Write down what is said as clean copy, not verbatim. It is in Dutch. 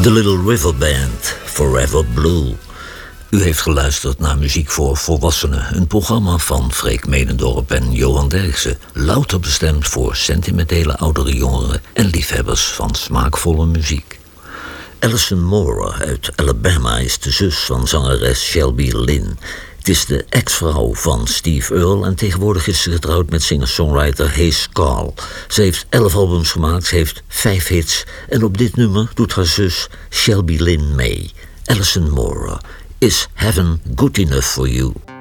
The Little River Band, Forever Blue. U heeft geluisterd naar Muziek voor Volwassenen, een programma van Freek Medendorp en Johan Derksen, louter bestemd voor sentimentele oudere jongeren en liefhebbers van smaakvolle muziek. Alison Mora uit Alabama is de zus van zangeres Shelby Lynn. Het is de ex-vrouw van Steve Earle en tegenwoordig is ze getrouwd met singer-songwriter Hayes Carll. Ze heeft 11 albums gemaakt, ze heeft 5 hits en op dit nummer doet haar zus Shelby Lynn mee. Alison Mora, Is Heaven Good Enough For You?